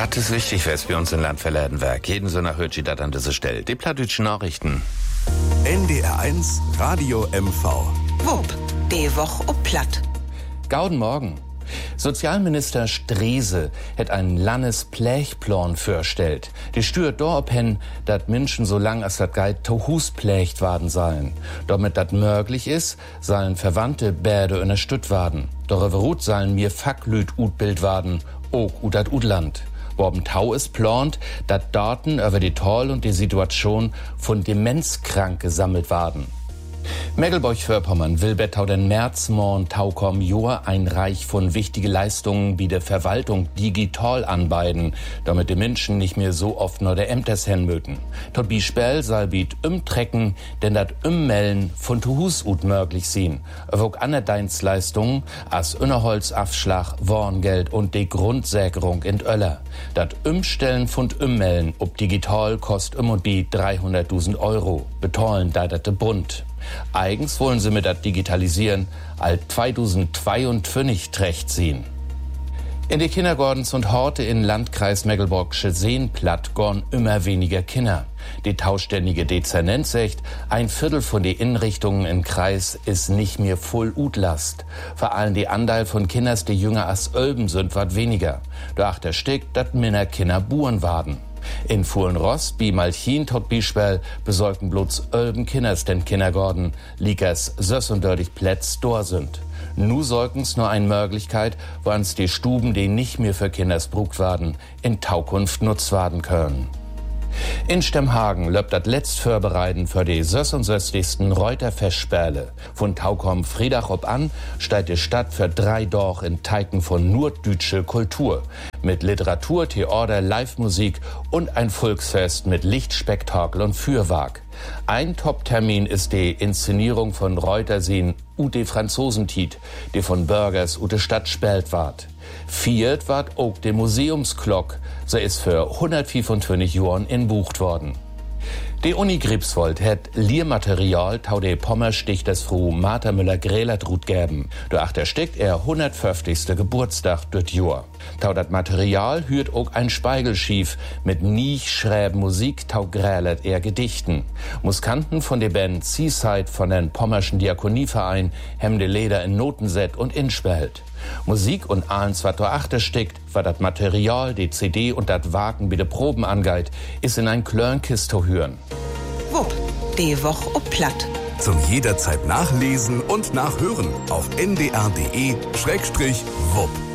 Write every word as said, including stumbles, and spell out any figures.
Was ist wichtig, was bei uns in Land verladen werk? Jeden Sonntag hört sie das an dieser Stelle. Die plattdütschen Nachrichten. N D R eins Radio M V. Wupp, die Woche ob Platt. Gauden Morgen. Sozialminister Streese hat einen Landesplächplan vorgestellt. Die stört dort hin, dass Menschen so lang als das Geld to Hus plächt werden sollen. Damit das möglich ist, sollen verwandte Bäde unterstützt werden. Doch überhut sollen mir Facklüt utbild werden, auch ut dat Utland. Woben Tau ist plant, dass Daten über die Toll und die Situation von Demenzkrank gesammelt werden. Mecklenburg-Vorpommern will betau den Märzmorn Taukom Joa ein Reich von wichtige Leistungen wie der Verwaltung digital anbeiden, damit die Menschen nicht mehr so oft nur der Ämters hinmöten. Tot bi Spell soll biet umtrecken, denn dat Ummellen von Tuhus ut möglich sehen. Wog andere Dienstleistungen als Innerholzabschlag, Warngeld und die Grundsägerung in Öller. Dat Umstellen von Ummellen ob digital kost um und bi dreihunderttausend Euro. Betollen da dat de Bund. Eigens wollen sie mit das Digitalisieren alt zweitausendzweiundfünfzig trächt ziehen. In die Kindergordens und Horte in Landkreis Mecklenburgische Seenplatt gorn immer weniger Kinder. Die tauständige Dezernent sagt, ein Viertel von den Innenrichtungen im Kreis ist nicht mehr voll Utlast. Vor allem die Anteil von Kinders, die jünger als Ölben sind, wat weniger. Doch der Stick, dat Männer Kinder buren waren. In Fuhlenrost, bi Malchin tot Bischwell, besorgten bloß Ölben Kinders den Kindergarten, liegers sös und dördig Plätz dor sind. Nu sorgens nur eine Möglichkeit, wo ans die Stuben, die nicht mehr für Kinders brugt werden, in Taukunft nutzt werden können. In Stemhagen löbt das letzt Vorbereiten für die sechsundsechzigsten Reuterfestspiele. Von Taukom Friedach ob an steigt die Stadt für drei Dorf in Teiken von nur dütsche Kultur. Mit Literatur, Theater, Live-Musik und ein Volksfest mit Lichtspektakel und Fürwerk. Ein Top-Termin ist die Inszenierung von Reuterseen Ute Franzosentit, die von Bürgers Ute Stadt spelt ward. Viert ward auch die Museumsglock, so ist für hundertfünfundzwanzig Jahren inbucht worden. Die Uni Greifswald hat Lehrmaterial tau de Pommerstichters-Fru Martha Müller-Grehlert-Rut gäben. Durch der steckt er hundertfünfzigste Geburtstag dort Jahr. Tau dat Material hürt auch ein Speigelschief mit nicht schräb Musik tau Grählert er Gedichten. Musikanten von der Band Seaside von den Pommerschen Diakonieverein hem de Leder in Notenset und inspelt. Musik und allens wat do achter steckt, war dat Material, die C D und dat Wagen wie de Proben angeit, ist in ein Klörnkist zu hören. Wupp, die Woche ob Platt. Zum jederzeit nachlesen und nachhören auf n d r punkt d e Schrägstrich wupp.